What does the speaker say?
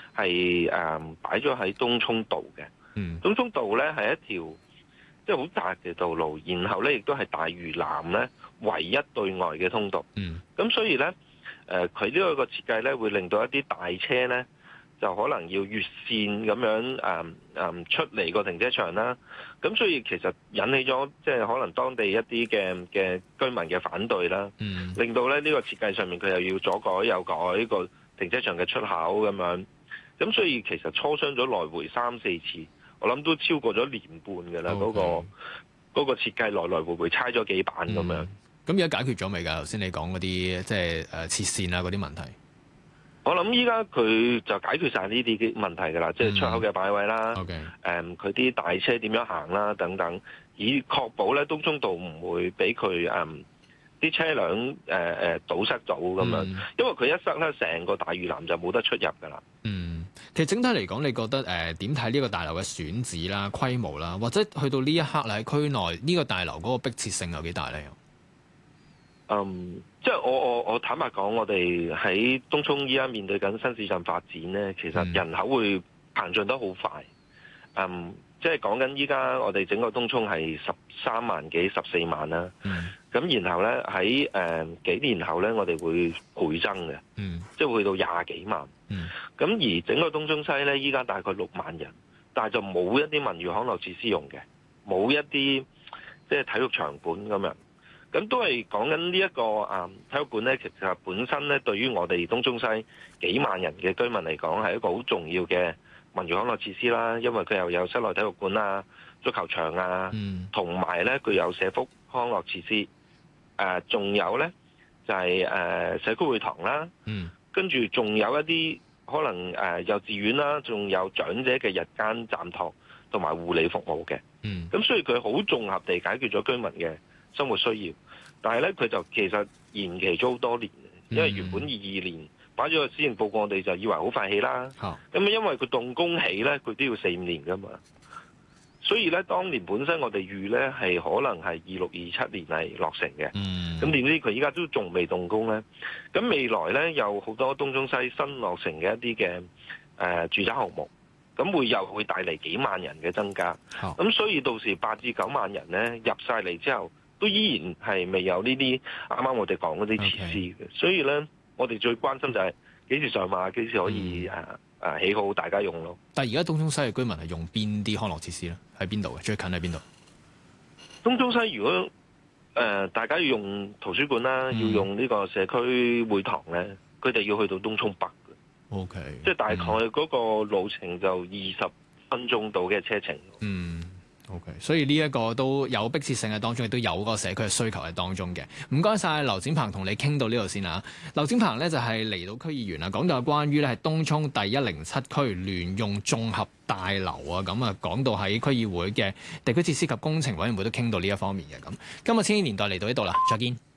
係擺咗喺東涌道嘅。東涌道咧係一條即係好窄嘅道路，然後咧亦都係大嶼南咧唯一對外嘅通道。咁所以咧佢呢個設計咧會令到一啲大車咧就可能要越線咁樣出嚟個停車場啦。咁所以其實引起咗即係可能當地一啲嘅居民嘅反對啦，令到咧呢個設計上面佢又要左改右改個停車場嘅出口咁樣。咁所以其實磋商咗來回3、4次，我諗都超過咗1年半㗎啦。嗰個設計來回猜咗幾版咁樣。 咁而家解決咗未㗎？頭先你講嗰啲即係切線啊嗰啲問題。我諗依家佢就解決晒呢啲嘅問題㗎啦，即係出口嘅擺位啦，佢啲大車點樣行啦等等，以確保咧東涌道唔會俾佢啲車輛堵塞到咁樣，因為佢一塞咧，成個大嶼南就冇得出入㗎啦。 其實整體嚟講，你覺得點睇呢個大樓嘅選址啦、規模啦，或者去到呢一刻喺區內呢個大樓嗰個迫切性有幾大咧？ 即係我坦白講，我哋喺東涌依家面對緊新市鎮發展咧，其實人口會膨脹得好快。即係講緊依家我哋整個東涌係13萬幾14萬啦。咁然後咧喺幾年後咧，我哋會倍增嘅，即係會去到20幾萬。咁而整個東涌西咧，依家大概6萬人，但係就冇一啲文娛康樂設施用嘅，冇一啲即係體育場館咁樣。咁都係講緊呢一個體育館咧，其實本身咧對於我哋東涌西幾萬人嘅居民嚟講係一個好重要嘅文娛康樂設施啦，因為佢又有室內體育館啊、足球場啊，同埋咧佢有社福康樂設施，仲有咧就係社區會堂啦，跟住仲有一啲可能幼稚園啦，仲有長者嘅日間暫託同埋護理服務嘅。咁所以佢好綜合地解決咗居民嘅生活需要，但係咧佢就其實延期咗好多年，因為原本22年擺咗個施政報告，我哋就以為好快起啦。咁因為佢動工起咧，佢都要4、5年噶嘛，所以咧當年本身我哋預咧係可能係26、27年係落成嘅。咁點知佢依家都仲未動工咧？咁未來咧有好多東涌西新落成嘅一啲嘅住宅項目。咁又會帶嚟幾萬人嘅增加。咁所以到時8至9萬人咧入晒嚟之後，都依然係未有呢啲啱啱我哋講嗰啲設施嘅。所以咧，我哋最關心就係幾時上馬，幾時可以起好大家用咯。 但係而家東涌西嘅居民係用邊啲康樂設施咧？喺邊度嘅？最近喺邊度？ 東涌西如果大家要用圖書館啦，要用呢個社區會堂咧，佢哋要去到東涌北。即係大概嗰個路程就20分鐘到嘅車程。 所以呢一個都有迫切性喺當中，亦都有個社區嘅需求喺當中嘅。唔該晒劉展鵬，同你傾到呢度先啊。劉展鵬呢就係離島區議員啦，講到係關於咧係東涌第107區聯用綜合大樓啊，咁啊講到喺區議會嘅地區設施及工程委員會都傾到呢一方面嘅咁。今日千禧年代嚟到呢度啦，再見。